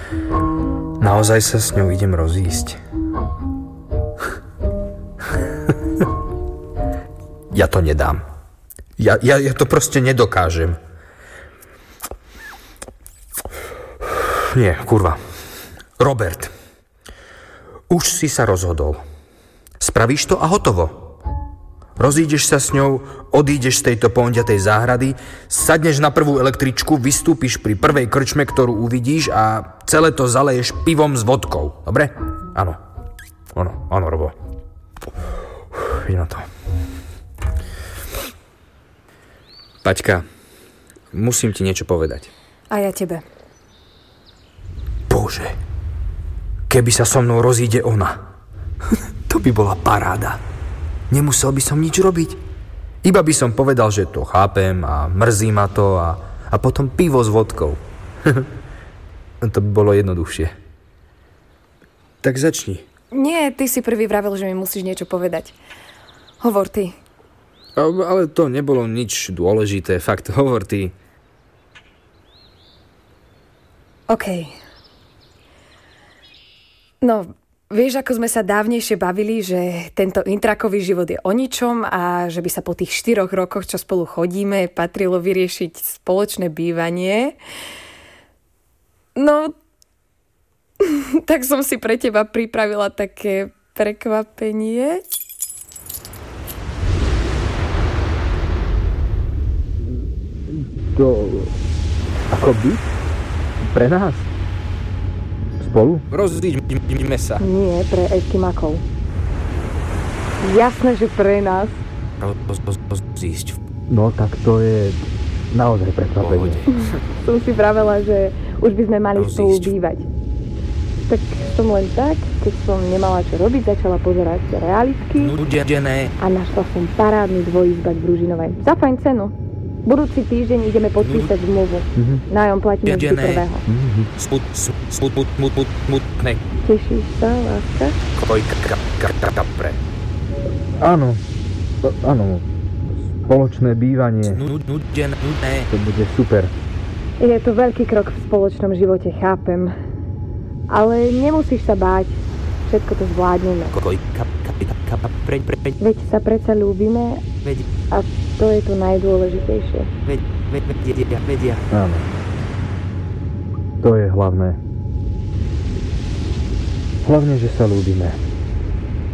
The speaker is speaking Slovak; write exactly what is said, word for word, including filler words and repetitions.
Naozaj sa s ňou idem rozísť. Ja to nedám. Ja, ja, ja to proste nedokážem. Nie, kurva. Robert, už si sa rozhodol. Spravíš to a hotovo. Rozídeš sa s ňou, odídeš z tejto ponďatej záhrady, sadneš na prvú električku, vystúpiš pri prvej krčme, ktorú uvidíš a celé to zaleješ pivom s vodkou. Dobre? Áno. Áno, áno, Robo. Idem na to. Paťka, musím ti niečo povedať. A ja tebe. Bože, keby sa so mnou rozíde ona, to by bola paráda. Nemusel by som nič robiť. Iba by som povedal, že to chápem a mrzí ma to a, a potom pivo s vodkou. To by bolo jednoduchšie. Tak začni. Nie, ty si prvý vravel, že mi musíš niečo povedať. Hovor ty. Ale to nebolo nič dôležité, fakt, hovor ty. OK. No, vieš, ako sme sa dávnejšie bavili, že tento intrakový život je o ničom a že by sa po tých štyroch rokoch, čo spolu chodíme, patrilo vyriešiť spoločné bývanie. No, tak som si pre teba pripravila také prekvapenie. To... Ako byt? Pre nás? Spolu? Rozíďme sa. Nie, pre Eskimakov. Jasné, že pre nás. Rozísť. No tak to je naozaj prekvapenie. Som si pravela, že už by sme mali Rozísť. spolu bývať. Tak som len tak, keď som nemala čo robiť, začala pozerať realitky. Nudené. A našla som parádny dvojizbak v Ružinovej. Za fajn cenu. Budúci týždeň ideme podpísať zmluvu. Mm-hmm. Nájom platíme vždy prvého. Mm-hmm. Sput, sput, sput, mut, mut, mutné. Tešíš sa, láska? Kojka, kapre. Áno, áno. Spoločné bývanie. Nudené. To bude super. Je to veľký krok v spoločnom živote, chápem. Ale nemusíš sa báť. Všetko to zvládneme. Kojka, kapre, pre, pre. Veď sa predsa ľúbime Veď, a to je to najdôležitejšie. veď, veď, vedia, vedia. Áno. To je hlavné. Hlavne, že sa ľúbime.